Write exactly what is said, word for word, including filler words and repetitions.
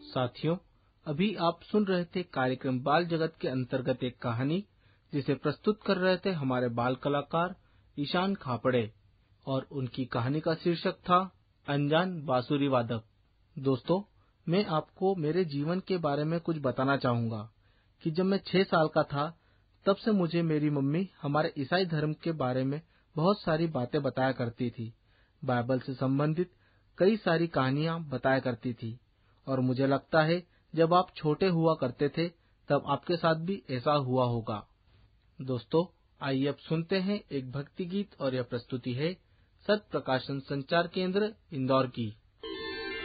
साथियों, अभी आप सुन रहे थे कार्यक्रम बाल जगत के अंतर्गत एक कहानी, जिसे प्रस्तुत कर रहे थे हमारे बाल कलाकार ईशान खापड़े, और उनकी कहानी का शीर्षक था अनजान बांसुरी वादक। दोस्तों, मैं आपको मेरे जीवन के बारे में कुछ बताना चाहूंगा कि जब मैं छह साल का था, तब से मुझे मेरी मम्मी हमारे ईसाई धर्म के बारे में बहुत सारी बातें बताया करती थी। बाइबल से संबंधित कई सारी कहानियां बताया करती थी, और मुझे लगता है जब आप छोटे हुआ करते थे तब आपके साथ भी ऐसा हुआ होगा। दोस्तों, आइए अब सुनते हैं एक भक्ति गीत, और यह प्रस्तुति है सत्य प्रकाशन संचार केंद्र इंदौर की।